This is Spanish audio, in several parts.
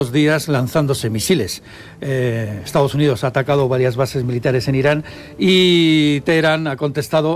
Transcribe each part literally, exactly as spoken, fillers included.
días lanzándose misiles. Eh, Estados Unidos ha atacado varias bases militares en Irán y Teherán ha contestado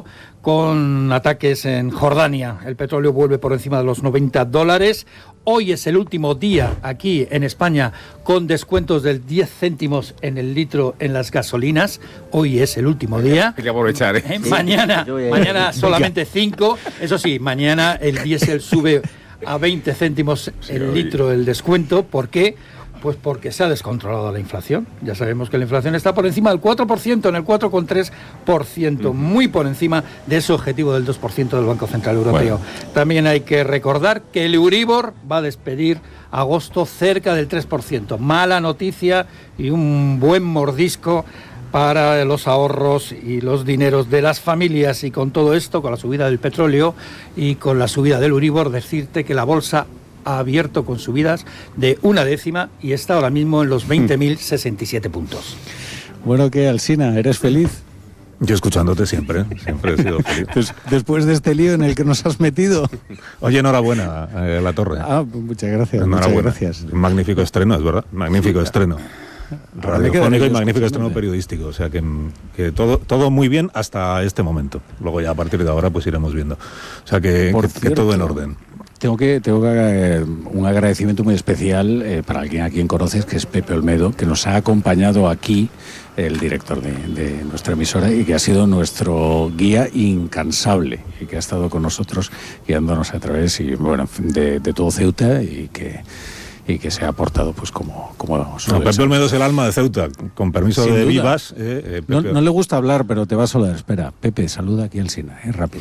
con ataques en Jordania. El petróleo vuelve por encima de los noventa dólares. Hoy es el último día aquí en España con descuentos del diez céntimos en el litro en las gasolinas. Hoy es el último día. Hay que aprovechar, ¿eh? Eh, mañana, mañana solamente cinco. Eso sí, mañana el diésel sube a veinte céntimos el litro el descuento. ¿Por qué? Pues porque se ha descontrolado la inflación. Ya sabemos que la inflación está por encima del cuatro por ciento, en el cuatro coma tres por ciento, muy por encima de ese objetivo del dos por ciento del Banco Central Europeo. Bueno. También hay que recordar que el Euribor va a despedir agosto cerca del tres por ciento. Mala noticia y un buen mordisco para los ahorros y los dineros de las familias. Y con todo esto, con la subida del petróleo y con la subida del Euribor, decirte que la bolsa ha abierto con subidas de una décima y está ahora mismo en los veinte mil sesenta y siete puntos. Bueno, ¿qué, Alsina? ¿Eres feliz? Yo escuchándote siempre, siempre he sido feliz. Des, después de este lío en el que nos has metido. Oye, enhorabuena, eh, La Torre. Ah, muchas gracias. Enhorabuena. Muchas gracias. Un magnífico estreno, es verdad. Magnífico sí, estreno. Radiofónico y magnífico estreno periodístico. O sea que, que todo, todo muy bien hasta este momento. Luego ya a partir de ahora pues iremos viendo. O sea que, que, cierto, que todo en orden. Tengo que tengo que eh, un agradecimiento muy especial eh, para alguien a quien conoces, que es Pepe Olmedo, que nos ha acompañado aquí, el director de, de nuestra emisora, y que ha sido nuestro guía incansable y que ha estado con nosotros guiándonos a través y bueno de, de todo Ceuta y que y que se ha aportado pues como como no, Pepe Olmedo es el alma de Ceuta, con permiso Sin de duda. Vivas. Eh, eh, no, no le gusta hablar, pero te va a saludar. Espera, Pepe, saluda aquí al Sina, eh, rápido.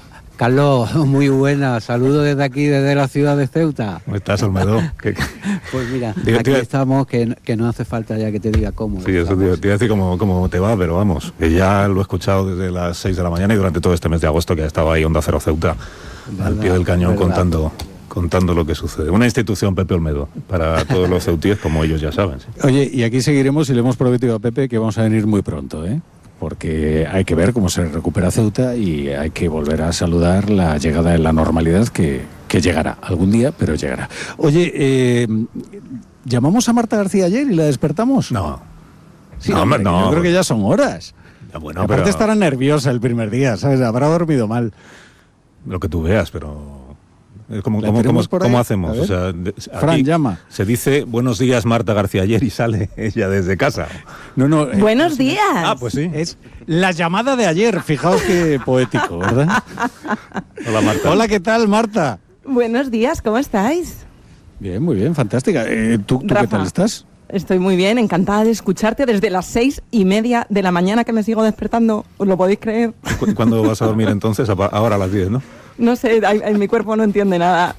Carlos, muy buena. Saludos desde aquí, desde la ciudad de Ceuta. ¿Cómo estás, Olmedo? Pues mira, diga, aquí diga, estamos, que, que no hace falta ya que te diga cómo. Sí, eso te iba a decir cómo, cómo te va, pero vamos, que ya lo he escuchado desde las seis de la mañana y durante todo este mes de agosto que ha estado ahí Onda Cero Ceuta, verdad, al pie del cañón, contando contando lo que sucede. Una institución, Pepe Olmedo, para todos los ceutíes, como ellos ya saben. ¿Sí? Oye, y aquí seguiremos y le hemos prometido a Pepe que vamos a venir muy pronto, ¿eh? Porque hay que ver cómo se recupera Ceuta y hay que volver a saludar la llegada de la normalidad que, que llegará algún día, pero llegará. Oye, eh, ¿llamamos a Marta García ayer y la despertamos? No. Sí, no, hombre, no, yo creo que ya son horas. Ya, bueno, aparte pero estará nerviosa el primer día, ¿sabes? Habrá dormido mal. Lo que tú veas, pero... ¿Cómo, cómo, cómo, ¿Cómo hacemos? O sea, de, Fran, llama. Se dice buenos días Marta García ayer y sale ella desde casa. No, no. Eh, buenos días. Ah, pues sí. Es la llamada de ayer. Fijaos qué poético, ¿verdad? Hola, Marta. Hola, ¿qué tal, Marta? Buenos días, ¿cómo estáis? Bien, muy bien, fantástica. Eh, ¿Tú, tú qué tal estás? Estoy muy bien, encantada de escucharte desde las seis y media de la mañana que me sigo despertando. ¿Os lo podéis creer? ¿Cuándo vas a dormir entonces? Ahora a las diez, ¿no? No sé, en mi cuerpo no entiende nada.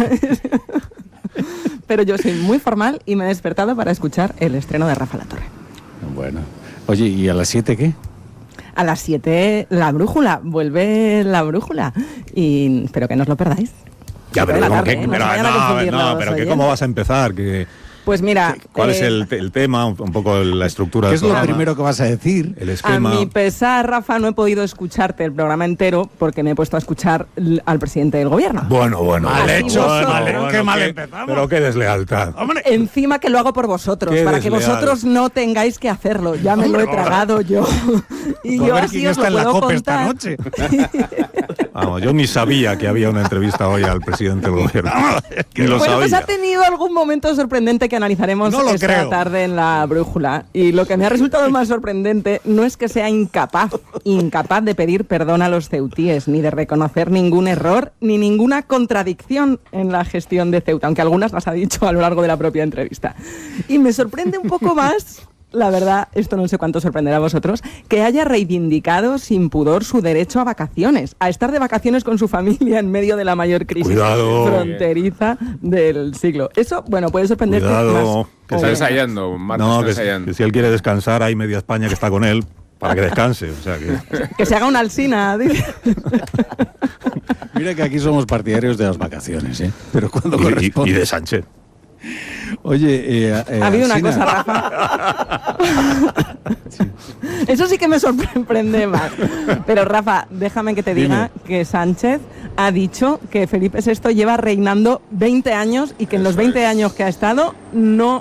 Pero yo soy muy formal y me he despertado para escuchar el estreno de Rafa La Torre. Bueno. Oye, ¿y a las siete qué? A las siete la brújula, vuelve la brújula. Y espero que no os lo perdáis. Ya, pero, tarde, que, ¿eh? pero no, no, no, pero que ¿cómo vas a empezar? Que... Pues mira... ¿Cuál eh, es el, el tema? Un poco la estructura del programa. ¿Qué es lo primero que vas a decir? El esquema. A mi pesar, Rafa, no he podido escucharte el programa entero porque me he puesto a escuchar al presidente del gobierno. Bueno, bueno. Mal hecho, bueno, vale, bueno, qué mal qué, empezamos. Pero qué deslealtad. Hombre, encima que lo hago por vosotros, para desleal. que vosotros no tengáis que hacerlo. Ya me lo he tragado yo. Y Por yo ver así quién os está lo en la puedo COPE contar. esta noche. Vamos, yo ni sabía que había una entrevista hoy al presidente del gobierno. Ni lo bueno, sabía. pues ha tenido algún momento sorprendente que analizaremos no esta creo. tarde en la brújula. Y lo que me ha resultado más sorprendente no es que sea incapaz, incapaz de pedir perdón a los ceutíes, ni de reconocer ningún error, ni ninguna contradicción en la gestión de Ceuta, aunque algunas las ha dicho a lo largo de la propia entrevista. Y me sorprende un poco más... La verdad, esto no sé cuánto sorprenderá a vosotros, que haya reivindicado sin pudor su derecho a vacaciones, a estar de vacaciones con su familia en medio de la mayor crisis Cuidado. fronteriza del siglo. Eso, bueno, puede sorprenderte Cuidado. más. Que está ensayando, Marta, No, está que, ensayando. que si él quiere descansar, hay media España que está con él para que descanse. O sea que... Que se haga una alsina. Mira que aquí somos partidarios de las vacaciones, ¿eh? Pero cuando y, corresponde... y, y de Sánchez. Oye, eh, eh, ha habido una Alsina. cosa, Rafa. Sí. Eso sí que me sorprende más. Pero Rafa, déjame que te diga Dime. que Sánchez ha dicho que Felipe sexto lleva reinando veinte años y que en los veinte años que ha estado no